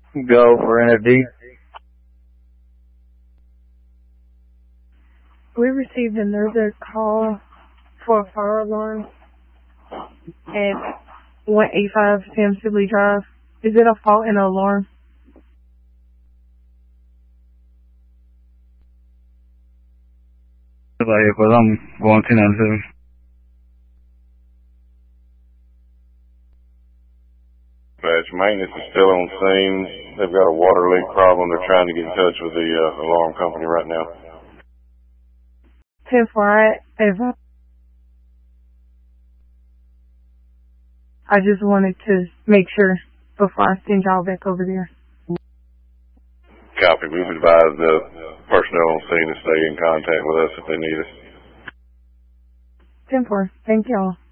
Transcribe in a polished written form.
Go for NFD. We received another call for a fire alarm at 185 Sam Sibley Drive. Is it a fault in the alarm? Pues I'm going 1097. Dispatch, maintenance is still on scene. They've got a water leak problem. They're trying to get in touch with the alarm company right now. 10-4, I just wanted to make sure before I send y'all back over there. Copy. We've advised the personnel on scene to stay in contact with us if they need us. 10-4, thank y'all.